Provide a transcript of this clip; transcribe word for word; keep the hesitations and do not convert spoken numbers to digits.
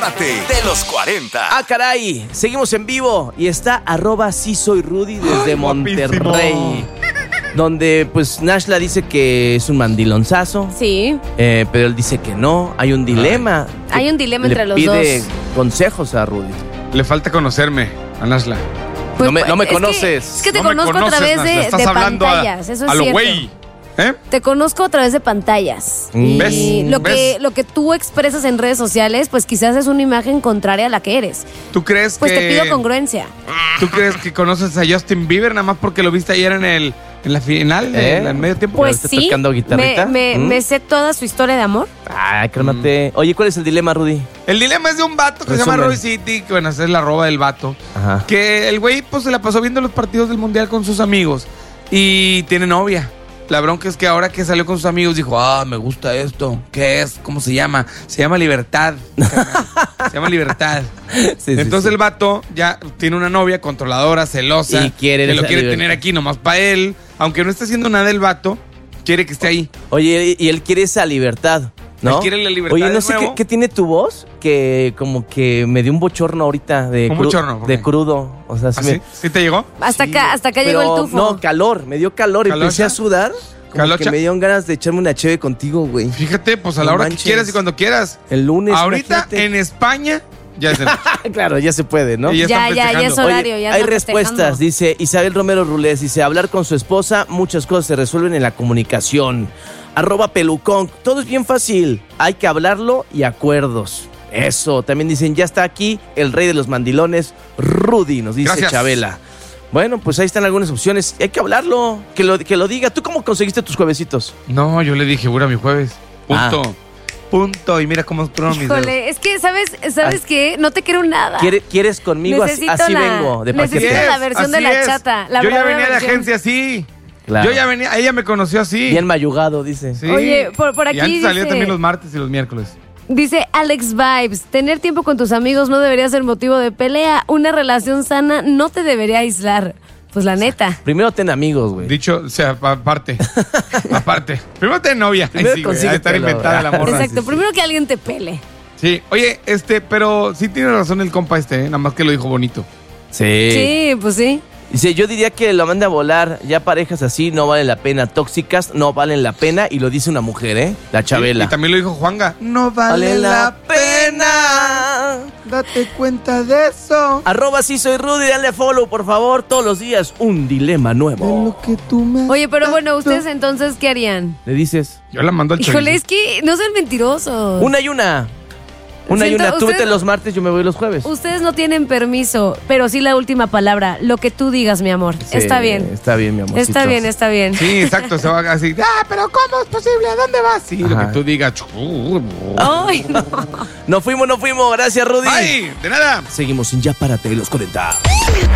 Párate de los cuarenta. Ah, caray, seguimos en vivo y está arroba sí soy Rudy desde Ay, Monterrey. guapísimo. Donde pues Nashla dice que es un mandilonzazo. Sí. Eh, pero él dice que no, hay un dilema. Hay un dilema Le entre los pide dos. consejos a Rudy. Le falta conocerme, a Nashla. Pues, no me, no me es que- conoces. Es que te No me conozco conoces, a través Nashla, de, estás de hablando a- pantallas, eso es a lo cierto. güey. ¿Eh? Te conozco a través de pantallas. Y ¿Ves? lo que, ¿Ves? lo que tú expresas en redes sociales, pues quizás es una imagen contraria a la que eres. ¿Tú crees Pues que te pido congruencia. ¿Tú crees que conoces a Justin Bieber nada más porque lo viste ayer en el en la final, ¿Eh? en el medio tiempo? Pues ¿Estás sí, tocando guitarrita? me, me, ¿Mm? me sé toda su historia de amor. Ay, cálmate. Oye, ¿cuál es el dilema, Rudy? El dilema es de un vato que se llama Resumen. Roy City, que bueno, esa es la arroba del vato. Ajá. Que el güey pues se la pasó viendo los partidos del mundial con sus amigos y tiene novia. La bronca es que ahora que salió con sus amigos dijo, ah, me gusta esto. ¿Qué es? ¿Cómo se llama? Se llama Libertad. Se llama Libertad. Sí, sí, Entonces sí. el vato ya tiene una novia controladora, celosa. Y quiere que lo esa quiere libertad. tener aquí nomás para él. Aunque no esté haciendo nada el vato, quiere que esté ahí. Oye, y él quiere esa libertad, ¿no? Él quiere la libertad Oye, no de sé nuevo. qué, qué tiene tu voz, que como que me dio un bochorno ahorita de, ¿Un cru- bochorno? ¿Por de qué? crudo. O sea, sí ¿Ah, sí? me- ¿Sí te llegó? Hasta sí, acá, hasta acá pero llegó el tufo. No, calor, me dio calor, ¿Calocha? empecé a sudar. Como ¿Calocha? que me dieron ganas de echarme una cheve contigo, güey. Fíjate, pues a No la hora manches. que quieras y cuando quieras. El lunes, Ahorita imagínate. en España ya es de noche. Claro, ya se puede, ¿no? Y Ya, están ya, ya es festejando. horario, ya hay están respuestas, festejando. dice Isabel Romero Rulés, dice, hablar con su esposa, muchas cosas se resuelven en la comunicación. Arroba pelucón, todo es bien fácil, hay que hablarlo y acuerdos. Eso, también dicen, ya está aquí el rey de los mandilones, Rudy, nos dice Gracias. Chabela. Bueno, pues ahí están algunas opciones, hay que hablarlo, que lo, que lo diga. ¿Tú cómo conseguiste tus juevesitos? No, yo le dije, segura mi jueves. Punto. Ah. Punto. Y mira cómo trono mis dedos. Híjole, es que, ¿sabes, ¿sabes Ah. qué? No te quiero nada. ¿Quiere- ¿Quieres conmigo? Así, Necesito así la- vengo, de necesito paquete. la versión de así la es. chata, la Yo ya verdadera venía de versión. agencia así. Claro. Yo ya venía, ella me conoció así. Bien mayugado, dice. Sí. Oye, por- por Y aquí antes salía dice- también los martes y los miércoles. Dice Alex Vibes, tener tiempo con tus amigos no debería ser motivo de pelea. Una relación sana no te debería aislar. Pues la neta. Primero ten amigos, güey. Dicho, o sea, pa- aparte. aparte. Primero ten novia. Ahí Primero sí, güey, ha de estar consíguetelo. inventada la morra. Exacto, sí, sí. primero que alguien te pele. Sí. Oye, este, pero sí tiene razón el compa este, ¿eh? Nada más que lo dijo bonito. Sí. Sí, pues sí. Dice, yo diría que lo manda a volar. Ya parejas así no valen la pena. Tóxicas no valen la pena. Y lo dice una mujer, ¿eh? La Chabela. Y también lo dijo Juanga. No vale, la pena. Date cuenta de eso. Arroba sí soy Rudy, dale follow, por favor. Todos los días un dilema nuevo. que tú me Oye, pero bueno, ¿ustedes entonces qué harían? Le dices, Yo la mando al Híjole, chorizo. es que no sean mentirosos. una y una. Una y Siento- una. Tú ustedes- vete los martes, yo me voy los jueves. Ustedes no tienen permiso, pero sí la última palabra. Lo que tú digas, mi amor. Sí, Está bien. Está bien, mi amor. Está bien, está bien. Sí, exacto. Se va así. Ah, pero ¿cómo es posible? ¿A dónde vas? Sí, lo Ajá. que tú digas. Ay, no. No fuimos, no fuimos. Gracias, Rudy. Ay, de nada. Seguimos en Ya Párate de los cuarenta.